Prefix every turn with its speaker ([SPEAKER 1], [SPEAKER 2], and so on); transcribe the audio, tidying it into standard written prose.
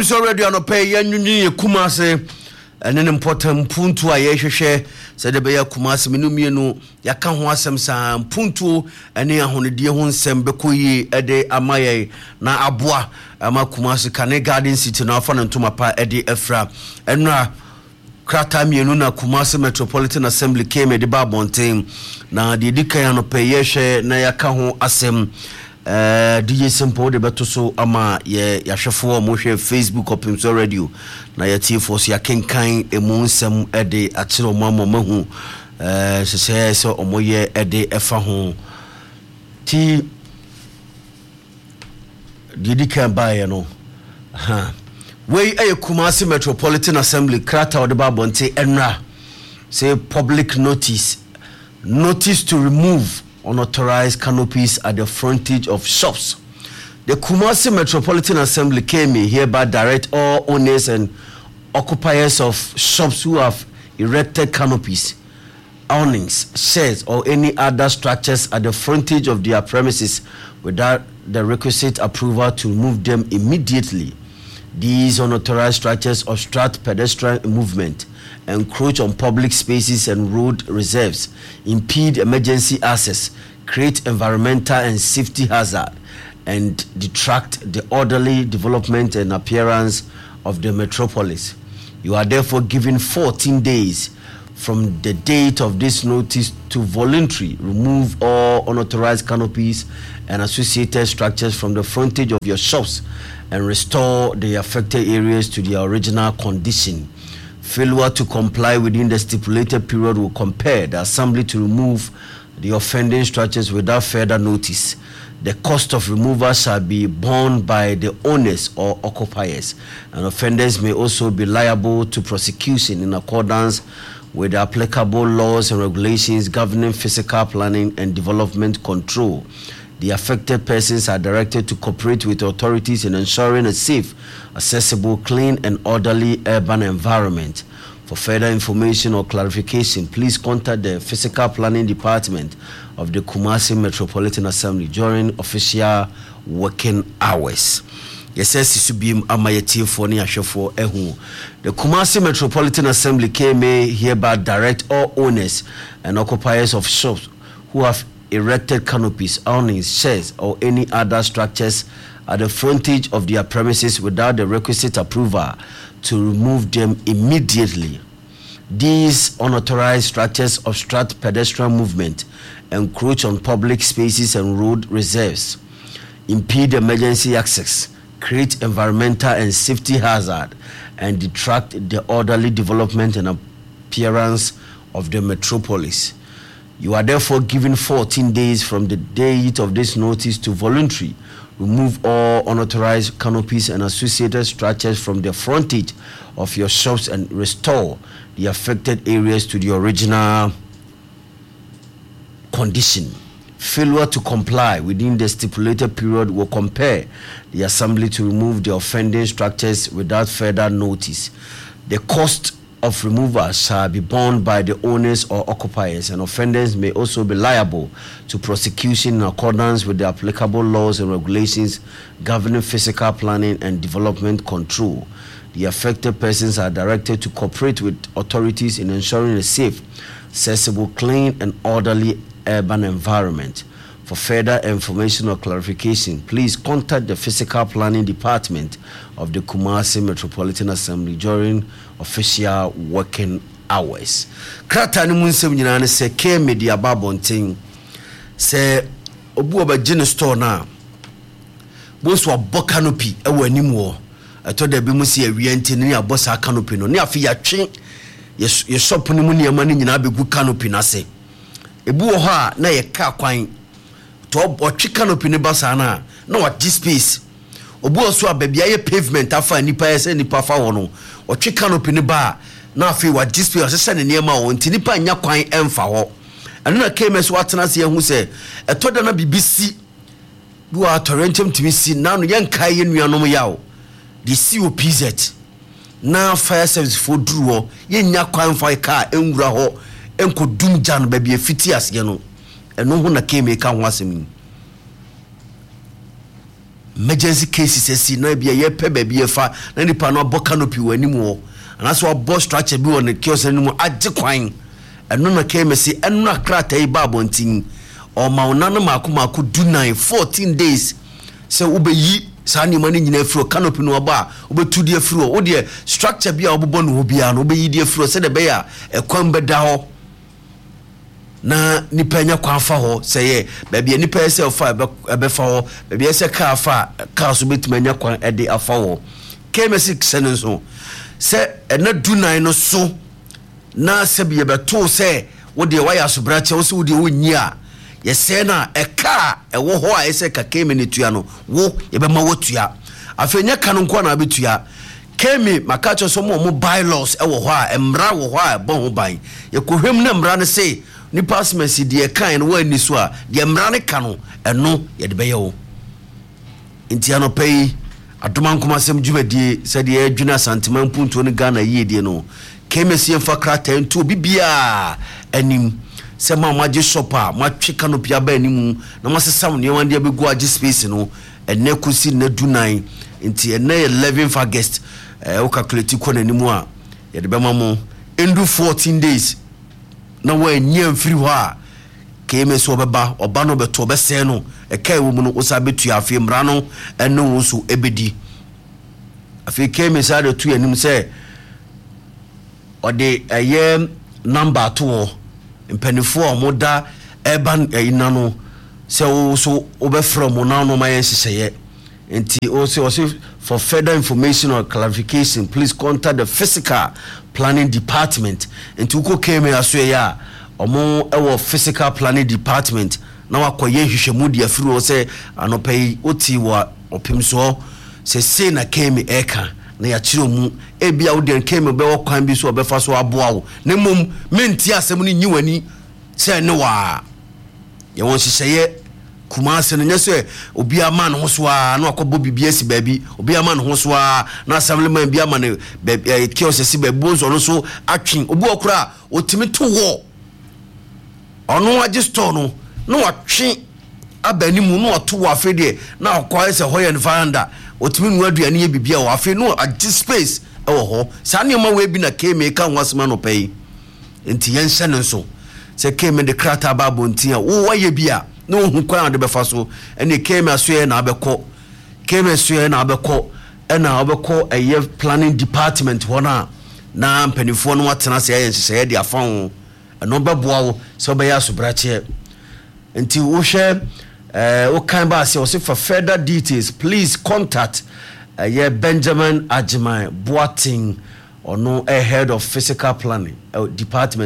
[SPEAKER 1] So already on a pay Yanuni Kumase and an important puntu ayeshe said the Baya Kumasi Minumino Yakan Wasam Sam Puntu and near Honedion Sem Bekuyi Ede Amaye na Abwa Ama Kumasi Kane Garden City na Fan and Tumapa Ede Efra Enra Krata Mienuna Kumasi Metropolitan Assembly came at the Babonte na the Dikayano Payeshe na Yakan Asem DJ Simple de Betoso ama ye yahwefo mo hwe Facebook opimso radio na ye T4 ya kenkan emunsem ede atiro mama mahu sese omoye ede efa ho ti didika bae no we Kumasi Metropolitan Assembly krata ode babonte enra say public notice to remove unauthorized canopies at the frontage of shops. The Kumasi Metropolitan Assembly came hereby direct all owners and occupiers of shops who have erected canopies, awnings, sheds, or any other structures at the frontage of their premises without the requisite approval to remove them immediately. These unauthorized structures obstruct pedestrian movement, encroach on public spaces and road reserves, impede emergency access, create environmental and safety hazard, and detract the orderly development and appearance of the metropolis. You are therefore given 14 days from the date of this notice to voluntarily remove all unauthorized canopies and associated structures from the frontage of your shops and restore the affected areas to their original condition. Failure to comply within the stipulated period will compel the assembly to remove the offending structures without further notice. The cost of removal shall be borne by the owners or occupiers, and offenders may also be liable to prosecution in accordance with the applicable laws and regulations governing physical planning and development control. The affected persons are directed to cooperate with authorities in ensuring a safe, accessible, clean, and orderly urban environment. For further information or clarification, please contact the Physical Planning Department of the Kumasi Metropolitan Assembly during official working hours. Yes, Subim Amayeti for Niashefo Ehu. The Kumasi Metropolitan Assembly KMA hereby direct all owners and occupiers of shops who have erected canopies, awnings, sheds, or any other structures at the frontage of their premises without the requisite approval to remove them immediately. These unauthorized structures obstruct pedestrian movement, encroach on public spaces and road reserves, impede emergency access, create environmental and safety hazard, and detract the orderly development and appearance of the metropolis. You are therefore given 14 days from the date of this notice to voluntarily remove all unauthorized canopies and associated structures from the frontage of your shops and restore the affected areas to the original condition. Failure to comply within the stipulated period will compel the assembly to remove the offending structures without further notice. The cost of removal shall be borne by the owners or occupiers, and offenders may also be liable to prosecution in accordance with the applicable laws and regulations governing physical planning and development control. The affected persons are directed to cooperate with authorities in ensuring a safe, accessible, clean, and orderly urban environment. For further information or clarification, please contact the Physical Planning Department of the Kumasi Metropolitan Assembly during official working hours. Krata ni munsem nyina ne se ke media babonten se obu obagine store na boso abo canopy e wanim wo eto da bi mu se awianti ne abosa canopy no ne afi ya twe ye shop ne mu ne ma ne nyina begu canopy na se ebu wo ha na ye ka kwan to otwe canopy ne basa na what this space obu oso ababia ye pavement afa nipa ese nipa fa wo no otwe canopy ne ba na afi wa this space asese ne niam a wo nti nipa nya kwan emfa ho eno na KMS watena se hu se eto da na BBC do a torrentum timi si na no yen kai ye nuanom yawo the COPZ na fire service for duro ye nya kwan fa car enwura ho enkodum jan ba bia fiti ase no eno ho na KMS ka ho asem emergency cases esi na bia ye pe ba bia fa na nipa no abo canopy wani mu anaso abo structure bi won kiosk ni mu agye kwan eno na KMC eno na krata yi ba bontin o ma ona na mako do 14 days se ubeyi sa ni mani nyina afiro canopy no aba obetu de afiro wo de structure bia obobo no bia no obeyi de afiro se de be ya ekwan beda ho na nipa nya kwa fa ho se ye ba bia nipa se fa ebe fa ho ba bia se ka fa ka so betima nya kwa ede afa ho KMC ksen so se ena du 9 no so na se bia beto se wo de waya so brache wo se wo de wonyi a ye se na eka ewo ho a ese ka KMC ne tua no wo ye be ma wo tua afenya ka no nko na betua KMC makacho so mo bylaws ewo ho a emra wo ho a bon ho ban ye kohwem na emra ne se ni pasmesi de kan no wani so a de emra ne ka no eno ye de be ye wo ntia no pay adoma nkomasem dwumadi se de adwuna santeman punto ne Ghana yedie no KMC emfa krata ntu bibia anim se ma maje shop a matwe canopy aba anim na masesam ne wande abegu age space no ene kusi na dunan nti ene 11 August o calculate ko na nimu a ye de be mamo endu 14 days na wa nyam free ho a KMC obeba oba no beto obese no e kai wo mu no osabetu afi mra no ene wo so ebedi afi KMC ade tu anim se ode eye number 2 mpanifo moda eban ina no se wo so obefra mo na no mayen siseye enti o se for further information or clarification please contact the physical planning department enti uko KMC aso ya omo ewo physical planning department na wakoye hwehwemu dia firi o se anopai oti wa opimso se na KMC eka na ya chiro mu ebia wo den KMC be wo kwan bi so obefa so aboa wo na mom menti asem ni nyiwani se ne wa ye won hihye Kumase no nyese obi ama no so a na akobo bibia si baabi obi ama no so a na assemblyman bia ama ne kiosk si baabi bonzo no so atwen obi okura otimi to wo ono age store no na watwe abani mu no to wo afede na akwa se hoye nfanda otimi nu aduane ye bibia wo afi no age space e wo ho sa ne ma we bi na KMC ka nwasema no pay enti yen hye no so se KMC de krata babo ntia wo waye bia no hu kwan de befa so ene KMC asoe na abekọ KMC asoe na abekọ ena abekọ eye planning department hona na mpanifo no watena se yen hye de afan eno beboa wo se obeya so brache enti wo hwe o kan ba se o se for further details please contact Benjamin Ajiman Boating or no head of physical planning department